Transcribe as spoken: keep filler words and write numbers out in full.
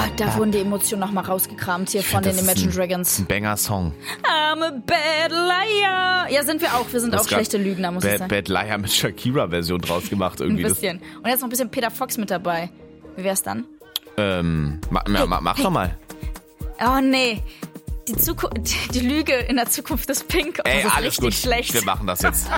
da wurden die Emotionen nochmal rausgekramt hier von den Imagine Dragons. Ein Banger-Song. I'm a bad liar. Ja, sind wir auch. Wir sind auch schlechte Lügner, muss bad, ich sagen. Bad Liar mit Shakira-Version draus gemacht irgendwie. Ein bisschen. Und jetzt noch ein bisschen Peter Fox mit dabei. Wie wär's dann? Ähm, ma, ma, ma, mach hey. doch mal. Oh, nee. Die, Zuku- die Lüge in der Zukunft ist pink. Oh, Ey, das ist alles richtig gut. schlecht. Wir machen das jetzt.